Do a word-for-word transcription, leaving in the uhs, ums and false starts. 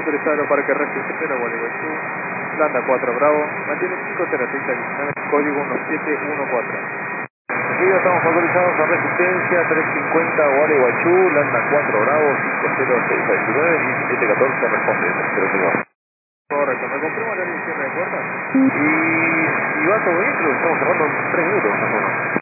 autorizado Parque Registro Gualeguaychú, Landa cuatro Bravo, mantiene cinco cero seis diecinueve, código uno siete uno cuatro. Sí, estamos autorizados a resistencia trescientos cincuenta Gualeguaychú, Landa cuatro Bravo, cinco cero seis diecinueve, diecisiete catorce, responde, cero cero. Correcto, ¿me confirma la dirección de puerta? Y, y va todo bien, creo que estamos cerrando en tres minutos más o menos.